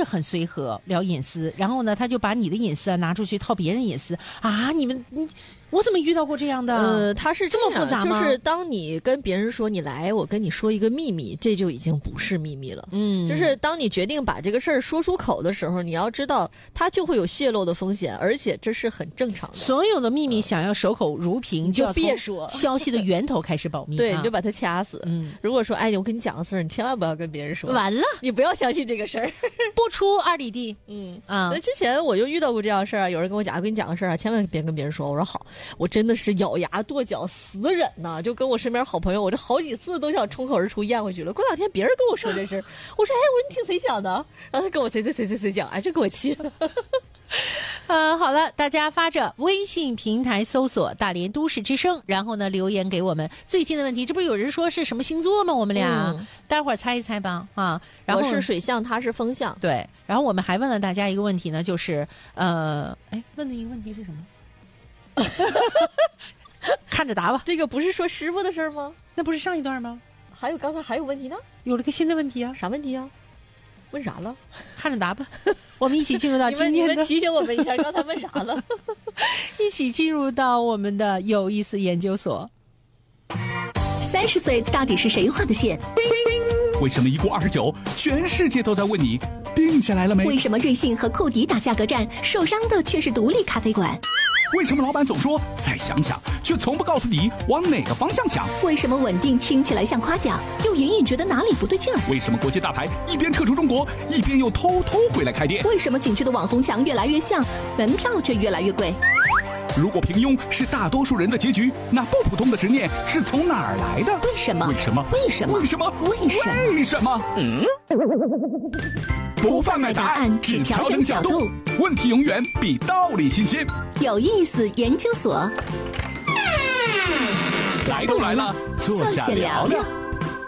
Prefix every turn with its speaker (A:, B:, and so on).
A: 很随和聊隐私，然后呢，他就把你的隐私拿出去套别人隐私啊！我怎么遇到过这样的？
B: 他是
A: 这么复杂吗？
B: 就是当你跟别人说你来，我跟你说一个秘密，这就已经不是秘密了。就是当你决定把这个事儿说出口的时候，你要知道它就会有泄露的风险，而且这是很正常的。
A: 所有的秘密想要守口如瓶，
B: 就别说
A: 消息的源头开始保密。
B: 对，你就把它掐死。如果说我跟你讲个事儿，你千万不要跟别人说。
A: 完了，
B: 你不要相信这个事儿，
A: 不出2里地。
B: 那之前我就遇到过这样的事儿啊，有人跟我讲，跟你讲个事儿啊，千万别跟别人说。我说好，我真的是咬牙跺脚死忍呐，就跟我身边好朋友，我这好几次都想冲口而出咽回去了。过2天别人跟我说这事儿，我说你听谁讲的？然后他跟我谁讲，这给我气的。
A: 好了，大家发着微信平台搜索大连都市之声，然后呢留言给我们最近的问题。这不是有人说是什么星座吗？我们俩待会儿猜一猜吧啊。然后
B: 我是水象，他是风象。
A: 对，然后我们还问了大家一个问题呢，就是问的一个问题是什么？看着答吧。
B: 这个不是说师傅的事儿吗？
A: 那不是上一段吗？
B: 刚才还有问题呢？
A: 有了个新的问题啊。
B: 啥问题啊？问啥了？
A: 看着答吧。我们一起进入到今天的
B: 你们提醒我们一下，刚才问啥了？
A: 一起进入到我们的有意思研究所。
C: 30岁到底是谁画的线？
D: 为什么一过29，全世界都在问你定下来了没？
C: 为什么瑞幸和库迪打价格战，受伤的却是独立咖啡馆？
D: 为什么老板总说再想想，却从不告诉你往哪个方向想？
C: 为什么稳定听起来像夸奖，又隐隐觉得哪里不对劲儿？
D: 为什么国际大牌一边撤出中国，一边又偷回来开店？
C: 为什么景区的网红墙越来越像，门票却越来越贵？
D: 如果平庸是大多数人的结局，那不普通的执念是从哪儿来的？
C: 为什么？
D: 为什么？
C: 为什么？
D: 为什么？
C: 为什么？
D: 为什么？不贩卖答案，只调整角度，问题永远比道理新鲜。
C: 有意思研究所，
D: 来都来了，坐下聊聊。